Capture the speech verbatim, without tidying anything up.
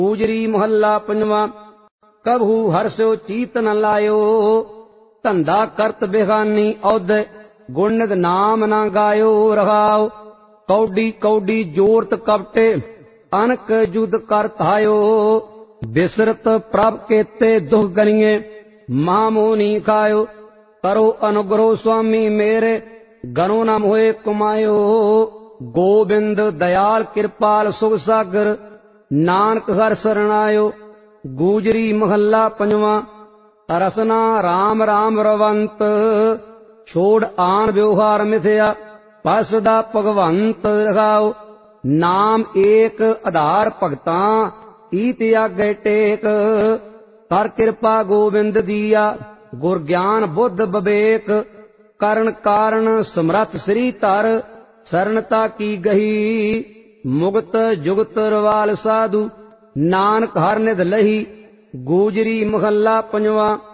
ਗੂਜਰੀ ਮਹੱਲਾ ਪੰਜਵਾਂ। ਕਬਹੂ ਹਰਸਿਓ ਚੀਤ ਨ ਲਾਇਓ, ਧੰਦਾ ਕਰਤ ਬੇਗਾਨੀ ਔਦੇ, ਗੁਣ ਨਿਤ ਨਾਮ ਨ ਗਾਇਓ ਰਹਾਉ। ਕੌਡੀ ਕੌਡੀ ਜੋਰਤ ਕਪਟੇ, ਅਨਕ ਜੁਦ ਕਰ ਧਾਇਓ। ਬਿਸਰਤ ਪ੍ਰਭ ਕੇਤੇ ਦੁਖ ਗਨੀਏ, ਮਹਾਮੋਨੀ ਖਾਇਓ। ਕਰੋ ਅਨੁਗ੍ਰਹ ਸੁਆਮੀ ਮੇਰੇ, ਗਨੋ ਨ ਮੋਏ ਕਮਾਇਓ। ਗੋਬਿੰਦ ਦਇਆਲ ਕਿਰਪਾਲ ਸੁਖ ਸਾਗਰ, ਨਾਨਕ ਹਰਿ ਸਰਣਾਇਓ। ਗੂਜਰੀ ਮਹੱਲਾ ਪੰਜਵਾਂ। ਰਸਨਾ ਰਾਮ ਰਾਮ ਰਵੰਤ, ਛੋੜ ਆਨ ਵਿਵਹਾਰ ਮਿਥਿਆ। ਪਸਦਾ ਭਗਵੰਤ ਰਖਾਉ, ਨਾਮ ਏਕ ਆਧਾਰ ਭਗਤਾਂ, ਈਤ ਆਗੇ ਟੇਕ। ਕਰ ਕਿਰਪਾ ਗੋਬਿੰਦ ਦੀਆ, ਗੁਰ ਗਿਆਨ ਬੁੱਧ ਬਵੇਕ। ਕਰਨ ਕਾਰਨ ਸਮਰੱਥ ਸ੍ਰੀ ਧਰ, ਸਰਣਤਾ ਕੀ ਗਹੀ। ਮੁਗਤ ਜੁਗਤ ਰਵਾਲ ਸਾਧੂ, ਨਾਨਕ ਹਰਿ ਨਿਧ ਲਹੀ। ਗੂਜਰੀ ਮਹੱਲਾ ਪੰਜਵਾਂ।